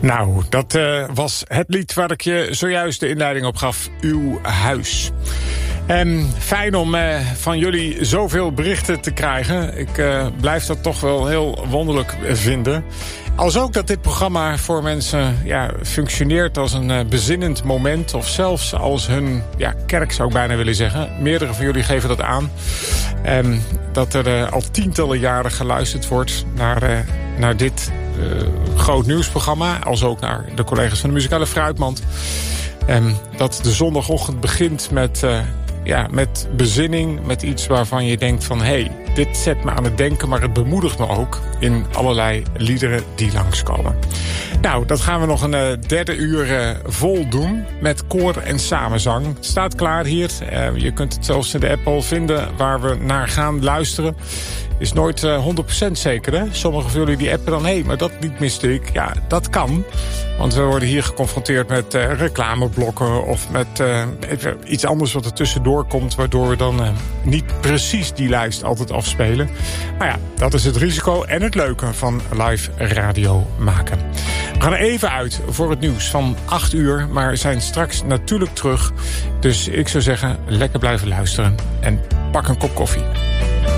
Nou, dat was het lied waar ik je zojuist de inleiding op gaf. Uw huis. Fijn om van jullie zoveel berichten te krijgen. Ik blijf dat toch wel heel wonderlijk vinden. Als ook dat dit programma voor mensen functioneert als een bezinnend moment. Of zelfs als hun kerk, zou ik bijna willen zeggen. Meerdere van jullie geven dat aan. Dat er al tientallen jaren geluisterd wordt naar dit groot nieuwsprogramma. Als ook naar de collega's van de Muzikale Fruitmand. Dat de zondagochtend begint met bezinning. Met iets waarvan je denkt van dit zet me aan het denken, maar het bemoedigt me ook in allerlei liederen die langskomen. Nou, dat gaan we nog een derde uur vol doen met koor en samenzang. Het staat klaar hier. Je kunt het zelfs in de app al vinden waar we naar gaan luisteren. Is nooit 100% zeker, hè? Sommigen van jullie die appen dan, maar dat lied miste ik. Ja, dat kan. Want we worden hier geconfronteerd met reclameblokken of met iets anders wat er tussendoor komt, waardoor we dan niet precies die lijst altijd afspelen. Maar ja, dat is het risico en het leuke van live radio maken. We gaan er even uit voor het nieuws van 8 uur, maar zijn straks natuurlijk terug. Dus ik zou zeggen, lekker blijven luisteren en pak een kop koffie.